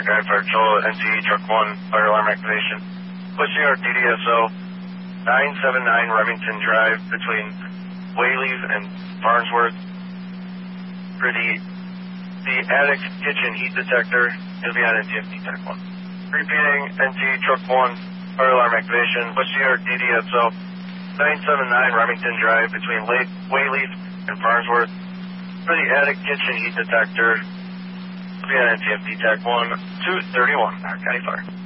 Archive Fire Patrol, NCE Truck 1, fire alarm activation. Pushing our DDSO 979 Remington Drive between Whaley's and Farnsworth. For the attic kitchen heat detector, it'll be on NTFD Tech 1. Repeating, NCE Truck 1, fire alarm activation. Pushing our DDSO 979 Remington Drive between Whaley's and Farnsworth. For the attic kitchen heat detector, it'll be on NTFD Tech 1, 231, Archive Fire.